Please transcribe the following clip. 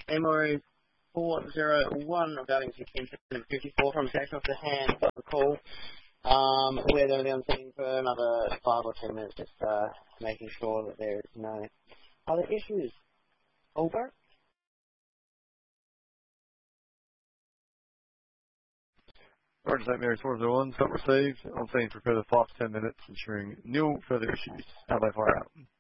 MO 401 regarding 1654 from Jack off the hand. Got the call. We're going to be on scene for another 5 or 10 minutes, just making sure that there is no other issues. Over. Roger, St. Mary's 401, stop received. On scene for further 5 to 10 minutes, ensuring no further issues. How they fire out.